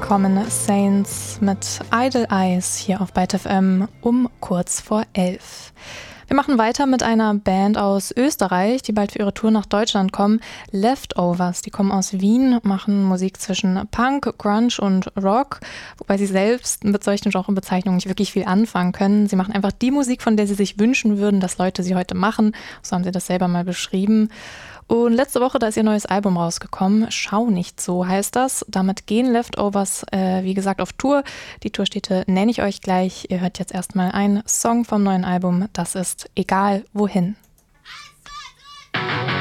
Common Saints mit Idle Eyes hier auf Byte FM um kurz vor 11. Wir machen weiter mit einer Band aus Österreich, die bald für ihre Tour nach Deutschland kommen. Leftovers, die kommen aus Wien, machen Musik zwischen Punk, Grunge und Rock, wobei sie selbst mit solchen Genrebezeichnungen nicht wirklich viel anfangen können. Sie machen einfach die Musik, von der sie sich wünschen würden, dass Leute sie heute machen. So haben sie das selber mal beschrieben. Und letzte Woche, da ist ihr neues Album rausgekommen. Schau nicht so heißt das. Damit gehen Leftovers, wie gesagt, auf Tour. Die Tourstätte nenne ich euch gleich. Ihr hört jetzt erstmal einen Song vom neuen Album. Das ist Egal wohin.